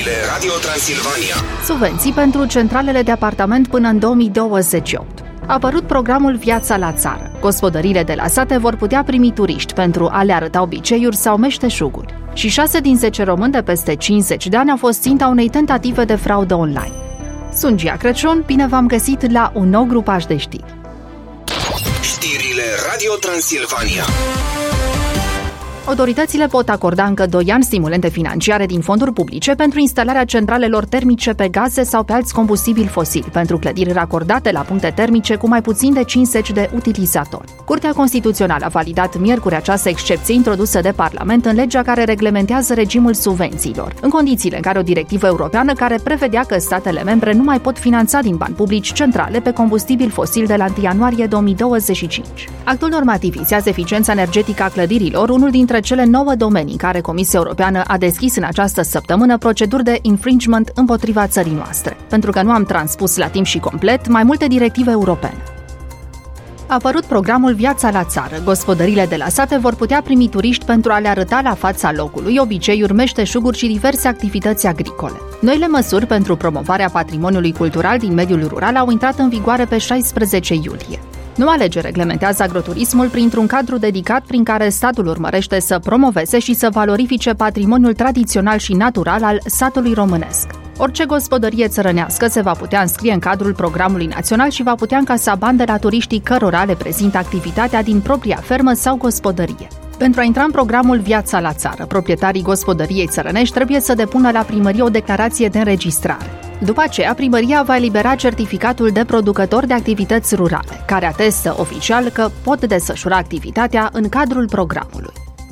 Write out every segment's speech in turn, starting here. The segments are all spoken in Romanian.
Știrile Radio Transilvania. Subvenții pentru centralele de apartament până în 2028. A apărut programul Viața la țară. Gospodăriile de la sate vor putea primi turiști pentru a le arăta obiceiuri sau meșteșuguri. Și 6 din 10 români de peste 50 de ani au fost ținta unei tentative de fraudă online. Sunt Gia Crăciun, bine v-am găsit la un nou grupaj de știri. Știrile Radio Transilvania. Autoritățile pot acorda încă 2 ani stimulente financiare din fonduri publice pentru instalarea centralelor termice pe gaze sau pe alți combustibili fosili, pentru clădiri racordate la puncte termice cu mai puțin de 50 de utilizatori. Curtea Constituțională a validat miercuri această excepție introdusă de Parlament în legea care reglementează regimul subvențiilor, în condițiile în care o directivă europeană care prevedea că statele membre nu mai pot finanța din bani publici centrale pe combustibil fosil de la 1 ianuarie 2025. Actul normativ vizează eficiența energetică a clădirilor, unul dintre cele 9 domenii în care Comisia Europeană a deschis în această săptămână proceduri de infringement împotriva țării noastre, pentru că nu am transpus la timp și complet mai multe directive europene. A apărut programul Viața la țară. Gospodăriile de la sate vor putea primi turiști pentru a le arăta la fața locului obiceiuri, meșteșuguri și diverse activități agricole. Noile măsuri pentru promovarea patrimoniului cultural din mediul rural au intrat în vigoare pe 16 iulie. Noua lege reglementează agroturismul printr-un cadru dedicat prin care statul urmărește să promoveze și să valorifice patrimoniul tradițional și natural al satului românesc. Orice gospodărie țărănească se va putea înscrie în cadrul programului național și va putea încasa bani de la turiștii cărora le prezintă activitatea din propria fermă sau gospodărie. Pentru a intra în programul Viața la țară, proprietarii gospodăriei țărănești trebuie să depună la primărie o declarație de înregistrare. După aceea, primăria va elibera certificatul de producător de activități rurale, care atestă oficial că pot desfășura activitatea în cadrul programului.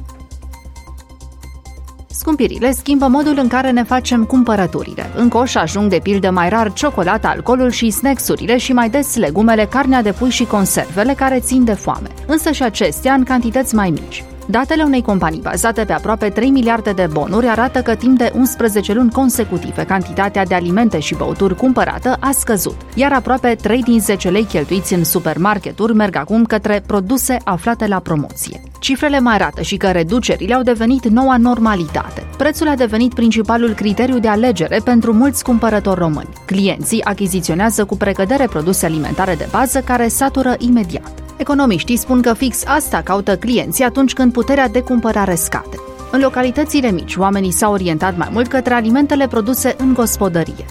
Scumpirile schimbă modul în care ne facem cumpărăturile. În coș ajung de pildă mai rar ciocolata, alcoolul și snacksurile și mai des legumele, carnea de pui și conservele care țin de foame, însă și acestea în cantități mai mici. Datele unei companii bazate pe aproape 3 miliarde de bonuri arată că timp de 11 luni consecutive cantitatea de alimente și băuturi cumpărată a scăzut, iar aproape 3 din 10 lei cheltuiți în supermarketuri merg acum către produse aflate la promoție. Cifrele mai arată și că reducerile au devenit noua normalitate. Prețul a devenit principalul criteriu de alegere pentru mulți cumpărători români. Clienții achiziționează cu precădere produse alimentare de bază care satură imediat. Economiștii spun că fix asta caută clienții atunci când puterea de cumpărare scade. În localitățile mici, oamenii s-au orientat mai mult către alimentele produse în gospodărie.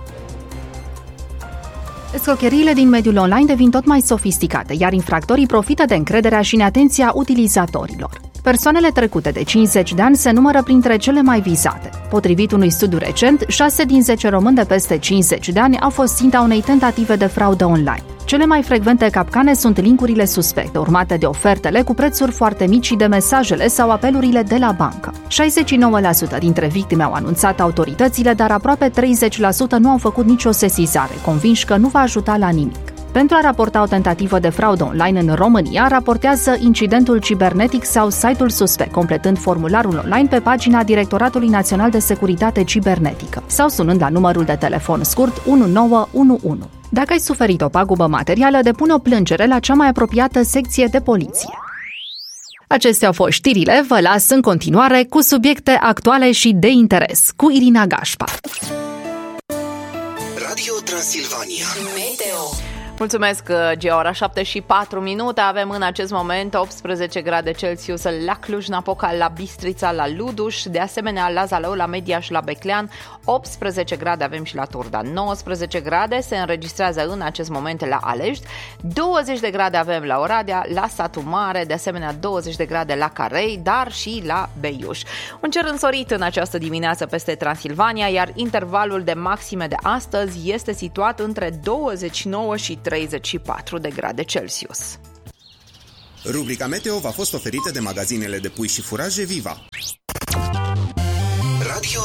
Escrocheriile din mediul online devin tot mai sofisticate, iar infractorii profită de încrederea și neatenția utilizatorilor. Persoanele trecute de 50 de ani se numără printre cele mai vizate. Potrivit unui studiu recent, 6 din 10 români de peste 50 de ani au fost ținta unei tentative de fraudă online. Cele mai frecvente capcane sunt linkurile suspecte, urmate de ofertele cu prețuri foarte mici și de mesajele sau apelurile de la bancă. 69% dintre victime au anunțat autoritățile, dar aproape 30% nu au făcut nicio sesizare, convinși că nu va ajuta la nimic. Pentru a raporta o tentativă de fraudă online în România, raportează incidentul cibernetic sau site-ul suspect, completând formularul online pe pagina Directoratului Național de Securitate Cibernetică sau sunând la numărul de telefon scurt 1911. Dacă ai suferit o pagubă materială, depune o plângere la cea mai apropiată secție de poliție. Acestea au fost știrile, vă las în continuare cu subiecte actuale și de interes, cu Irina Gașpa. Radio Transilvania. Meteo. Mulțumesc, Gia, ora 7:04, avem în acest moment 18 grade Celsius la Cluj-Napoca, la Bistrița, la Luduș, de asemenea la Zalău, la Mediaș, la Beclean, 18 grade avem și la Turda, 19 grade se înregistrează în acest moment la Alești, 20 de grade avem la Oradea, la Satu Mare, de asemenea 20 de grade la Carei, dar și la Beiuș. Un cer însorit în această dimineață peste Transilvania, iar intervalul de maxime de astăzi este situat între 29 și 34 de grade Celsius. Rubrica Meteo v-a fost oferită de magazinele de pui și furaje Viva. Radio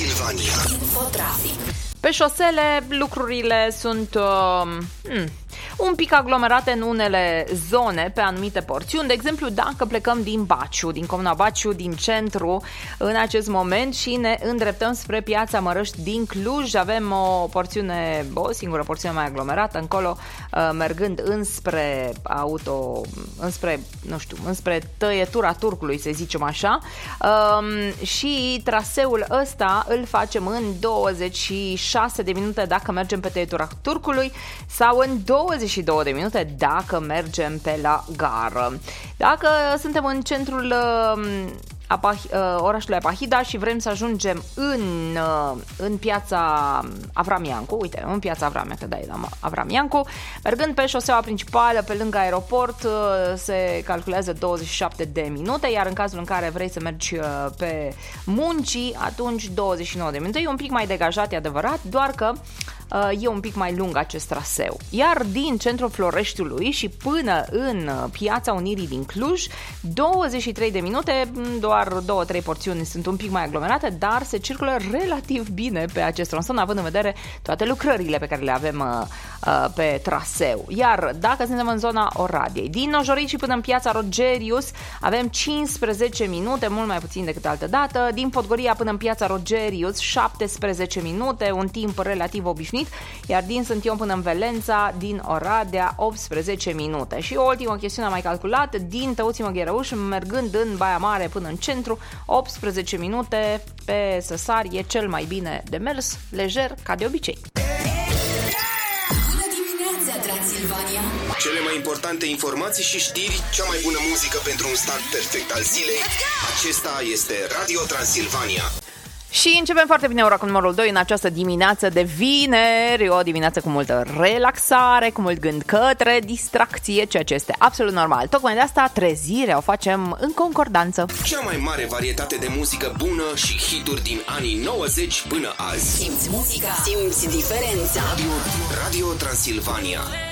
Transilvania. Infotrafic. Pe șosele lucrurile sunt un pic aglomerate în unele zone pe anumite porțiuni. De exemplu, dacă plecăm din Baciu, din comuna Baciu, din centru, în acest moment și ne îndreptăm spre Piața Mărăști din Cluj, avem o singură porțiune mai aglomerată încolo, mergând înspre tăietura Turcului, să zicem așa, și traseul ăsta îl facem în 26 de minute dacă mergem pe tăietura Turcului sau în 22 de minute dacă mergem pe la gară. Dacă suntem în centrul orașului Apahida și vrem să ajungem în piața Avram Iancu, în piața Avram Iancu, mergând pe șoseaua principală pe lângă aeroport, se calculează 27 de minute, iar în cazul în care vrei să mergi pe Muncii, atunci 29 de minute. E un pic mai degajat, e adevărat, doar că e un pic mai lung acest traseu. Iar din centrul Floreștiului și până în Piața Unirii din Cluj, 23 de minute, doar 2-3 porțiuni sunt un pic mai aglomerate, dar se circulă relativ bine pe acest tronson, având în vedere toate lucrările pe care le avem pe traseu. Iar dacă suntem în zona Oradiei, din Nojorici până în Piața Rogerius, avem 15 minute, mult mai puțin decât altă dată. Din Podgoria până în Piața Rogerius, 17 minute, un timp relativ obișnuit. Iar din Sânt Ion până în Velența, din Oradea, 18 minute. Și o ultimă chestiune mai calculată, din Tăuții Măgherăuș, mergând în Baia Mare până în centru, 18 minute pe Săsari, e cel mai bine de mers, lejer, ca de obicei. Bună dimineața, Transilvania! Cele mai importante informații și știri, cea mai bună muzică pentru un start perfect al zilei. Acesta este Radio Transilvania. Și începem foarte bine ora cu numărul 2 în această dimineață de vineri, o dimineață cu multă relaxare, cu mult gând către distracție, ceea ce este absolut normal. Tocmai de asta trezirea o facem în concordanță. Cea mai mare varietate de muzică bună și hituri din anii 90 până azi. Simți muzica, simți diferența. Radio Transilvania.